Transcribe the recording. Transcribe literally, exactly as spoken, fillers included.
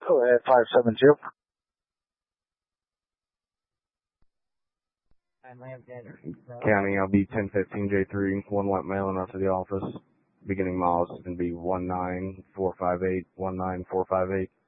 Go ahead, five seven two. County, I'll be ten fifteen J three, one white mailing out to the office. Beginning miles is going to be one nine four five eight, one nine four five eight.